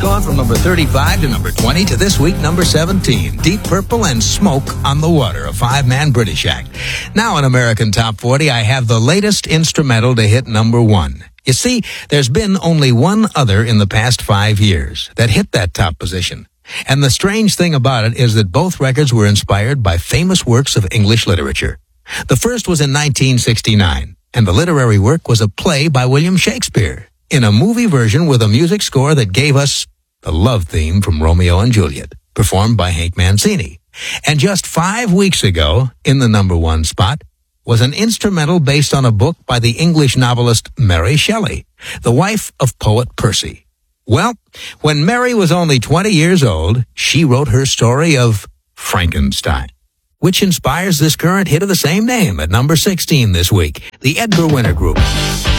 gone from number 35 to number 20 to this week, number 17. Deep Purple and Smoke on the Water, a five-man British act. Now in American Top 40, I have the latest instrumental to hit number 1. You see, there's been only one other in the past 5 years that hit that top position. And the strange thing about it is that both records were inspired by famous works of English literature. The first was in 1969, and the literary work was a play by William Shakespeare, in a movie version with a music score that gave us the love theme from Romeo and Juliet, performed by Hank Mancini. And just 5 weeks ago, in the number 1 spot, was an instrumental based on a book by the English novelist Mary Shelley, the wife of poet Percy. Well, when Mary was only 20 years old, she wrote her story of Frankenstein, which inspires this current hit of the same name at number 16 this week, the Edgar Winter Group.